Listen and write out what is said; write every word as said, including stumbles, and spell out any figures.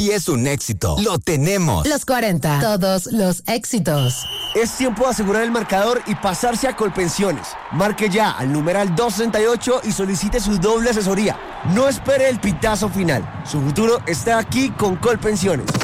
y es un éxito. Lo tenemos. Los cuarenta, todos los éxitos. Es tiempo de asegurar el marcador y pasarse a Colpensiones. Marque ya al numeral doscientos sesenta y ocho y solicite su doble asesoría. No espere el pitazo final. Su futuro está aquí con Colpensiones.